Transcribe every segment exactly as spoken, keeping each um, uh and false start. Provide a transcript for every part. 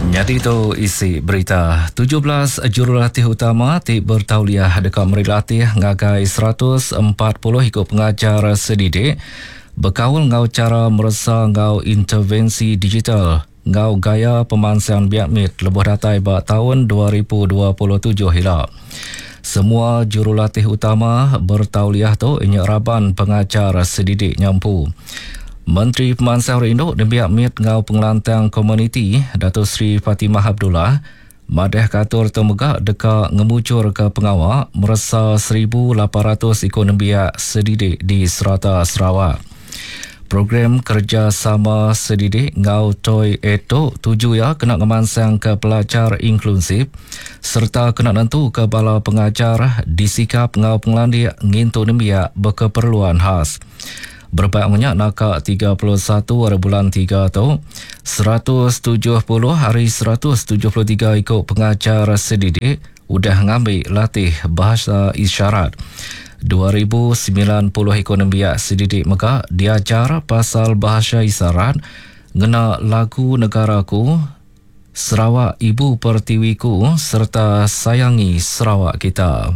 Jadi itu isi berita. tujuh belas jurulatih utama ti bertauliah dekat merilatih ngagai seratus empat puluh ikut pengajar sedidik berkawal ngau cara meresa ngau intervensi digital ngau gaya pemansian biakmit lebuh datai bak tahun dua ribu dua puluh tujuh hilap. Semua jurulatih utama bertauliah tu inyak raban pengajar sedidik nyampu. Menteri Pemansian Induk dan Biak Mit ngau pengelantang komuniti Datuk Seri Fatimah Abdullah madah katur temegak deka ngemucur ke pengawak meresa seribu lapan ratus ikut nembiak sedidik di Serata Sarawak. Program kerjasama sedidik ngau Toy Eto tuju ya kena ngemansang ke pelajar inklusif serta kena nentu ke bala pengajar disikap ngau pengelandik ngintu nembiak berkeperluan khas. Berbaiknya nakak tiga puluh satu hari bulan tiga tu, seratus tujuh puluh hari seratus tujuh puluh tiga ikut pengajar sedidik udah ngambil latih bahasa isyarat. dua ribu sembilan puluh ikut nembiak sedidik meka diajar pasal bahasa isyarat ngena lagu negaraku, Sarawak Ibu Pertiwiku serta sayangi Sarawak kita.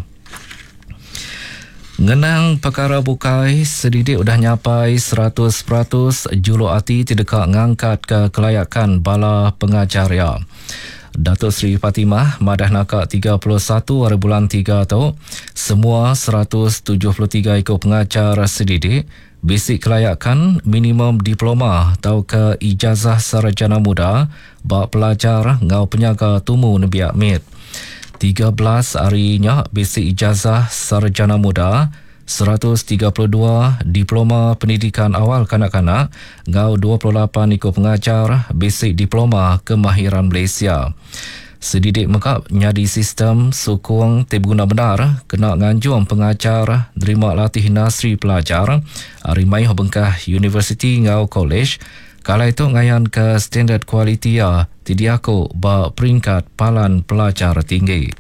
Ngenang perkara bukai, sedidik udah nyapai seratus peratus juluati tidak ngangkat ke kelayakan bala pengajar ya. Datuk Seri Fatimah madah nakak tiga puluh satu hari bulan tiga tu, semua seratus tujuh puluh tiga ikut pengajar sedidik bisik kelayakan minimum diploma atau ke ijazah sarjana muda bak pelajar ngau penyaga tumu Nebiak Mit. tiga belas harinya basic ijazah sarjana muda, seratus tiga puluh dua diploma pendidikan awal kanak-kanak, ngau dua puluh lapan ikut pengajar basic diploma kemahiran Malaysia. Sedidik mekap nyadi sistem sokong tibguna benar kena nganjung pengajar terima latih nasri pelajar Arimai Bengkah University ngau college. Kalau itu ngayan ke standard kualiti ya, tidiaku ba peringkat palan pelajar tinggi.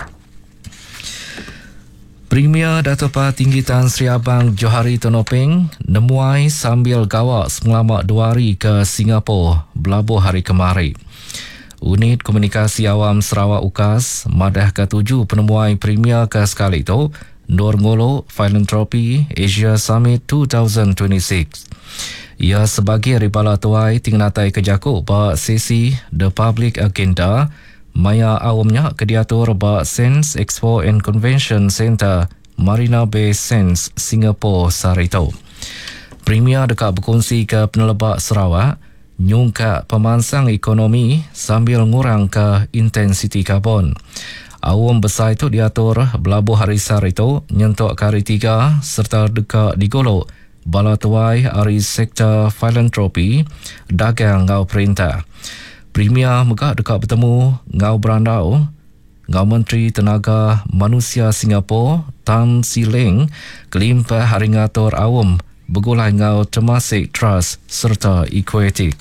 Premier Datuk Pa Tinggi Tan Sri Abang Johari Tonopeng nemuai sambil gawak selama dua hari ke Singapura belabuh hari kemari. Unit Komunikasi Awam Sarawak UKAS madah ketujuh penemuai Premier ke sekali itu Nur Ngolo Philanthropy Asia Summit dua ribu dua puluh enam. Ia sebagai ribala tuai tingnatai kejakuk ba sesi The Public Agenda maya awamnya kediatur ba Sense Expo and Convention Center Marina Bay Sands Singapore Sarito. Premier dekat berkongsi ke penelebak Sarawak nyungka pemansang ekonomi sambil ngurang ke intensiti karbon. Awam besar itu diatur belabuh hari Sarito nyentuk kari tiga serta dekat digolok bala tuai dari sektor filantropi, dagang ngau perintah. Premier megak dekat bertemu ngau berandau, ngau Menteri Tenaga Manusia Singapura, Tan Si Leng, kelimpah hari ngatur awam, begulai ngau Temasek Trust serta Equatic.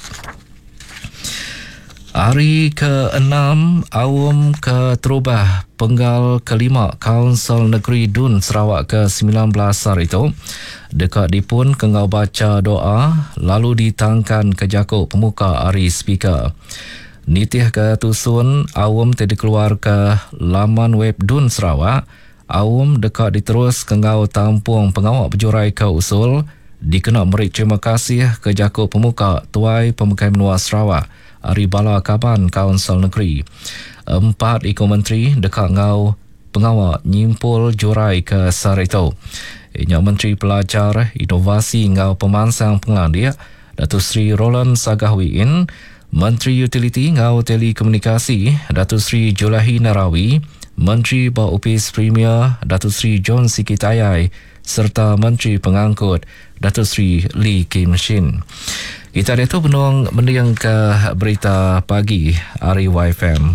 Hari ke-enam awam ke terubah penggal kelima Kaunsil Negeri Dun Sarawak ke sembilan belas hari itu dekat dipun kengau baca doa lalu ditangkan ke jakuk pemuka hari speaker. Nitih ke tusun awam tadi keluar ke laman web Dun Sarawak, awam dekat diterus kengau tampung pengawak berjurai ke usul dikena beri terima kasih ke jakuk pemuka tuai pemukai menua Sarawak Ari Bala Kaban Kaunsil Negeri. Empat ikut menteri dekat ngau pengawak nyimpul jurai ke Sarito. Inya Menteri Pelajar, Inovasi ngau pemansang pengelandik Datuk Seri Roland Sagahwiin, Menteri Utiliti ngau Telekomunikasi Datuk Seri Julahi Narawi, Menteri Baupis Premier Datuk Seri John Sikitayai serta Menteri Pengangkut Datuk Seri Lee Kim Shin. Kita ada tu penuang mendiang ke berita pagi hari Y F M.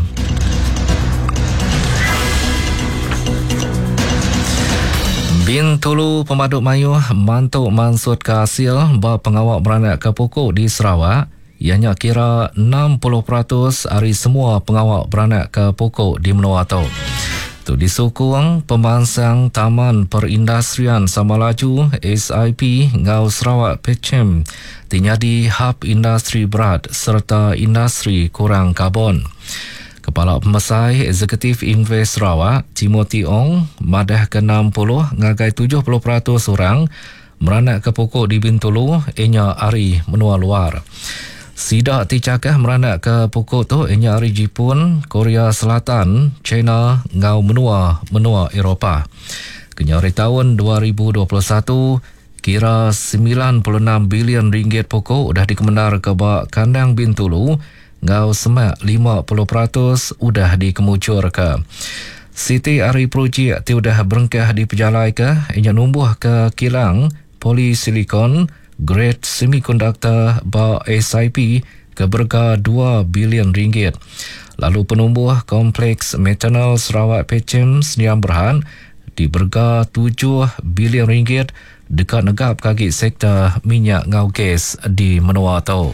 Bin Tulu Pemaduk Mayu mantuk mansut ke hasil bah pengawak beranak ke pokok di Sarawak. Ianya kira enam puluh peratus dari semua pengawak beranak ke pokok di menua tu. Tu disokong pemansang Taman Perindustrian Samalaju S I P Ngau Sarawak Pechem tinyadi hub industri berat serta industri kurang karbon. Kepala Pemesai Eksekutif Invest Sarawak, Timothy Ong, madah ke enam puluh ngagai tujuh puluh peratus orang meranak ke pokok di Bintulu, ianya ari menua luar. Sidak ticakah meranak ke pokok tu ianya ari Jepun, Korea Selatan, China, ngau menua, menua Eropah. Kenyari tahun dua ribu dua puluh satu, kira sembilan puluh enam bilion ringgit pokok dah dikemendar ke bak kandang Bintulu, ngau semak lima puluh peratus udah dikemucur ke. Siti ari projek ti udah berengkah di pejalai ke, ianya numbuh ke kilang polisilikon grade semiconductor ba S I P ke berga dua bilion ringgit. Lalu penumbuh kompleks metanol Sarawak Pechem Sdn Bhd di berga tujuh bilion ringgit dekat negap kaki sektor minyak ngau gas di Menua Tau.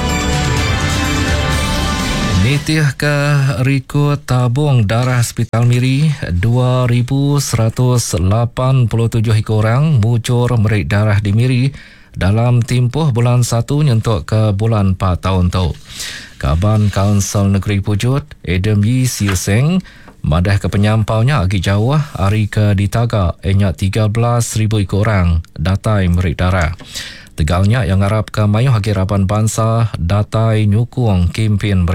Nitih ke rekod tabung darah Hospital Miri, dua ribu seratus lapan puluh tujuh orang mucur merik darah di Miri dalam tempoh bulan satu nyentuk ke bulan empat tahun tu. Kaban Kaunsil Negeri Pujut, Adam Yee Siu Seng, madah ke penyampaunya agi jauh hari ke ditaga enyak tiga belas ribu orang datai merik darah. Tegalnya yang harap ke mayuh haki Raban Bangsa datai nyukung kempen